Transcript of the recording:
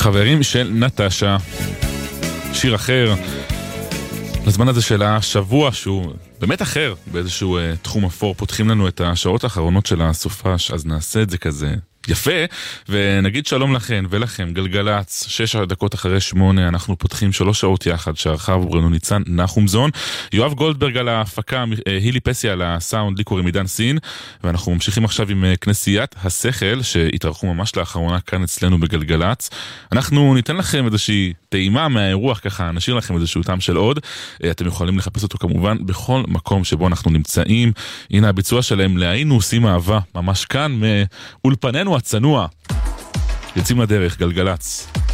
חברים של נטשה, שיר אחר לזמן הזה של השבוע שהוא באמת אחר באיזשהו תחום אפור. פותחים לנו את השעות האחרונות של הסופש, אז נעשה את זה כזה יפה, ונגיד שלום לכן ולכם. גלגלץ, 6 דקות אחרי 8, אנחנו פותחים 3 שעות יחד, שערכה וברנו ניצן נחומזון, יואב גולדברג על ההפקה, הילי פסי על הסאונד, לי קוראים עידן סין, ואנחנו ממשיכים עכשיו עם כנסיית השכל, שהתארחו ממש לאחרונה כאן אצלנו בגלגלץ. אנחנו ניתן לכם איזושהי טעימה מהאירוח, ככה נשאיר לכם איזשהו טעם של עוד. אתם יכולים לחפש אותו כמובן בכל מקום שבו אנחנו נמצאים. הנה הביצוע שלהם, להיינו עושים אהבה, ממש כאן מאולפננו הצנוע. יוצאים לדרך, גלגלץ.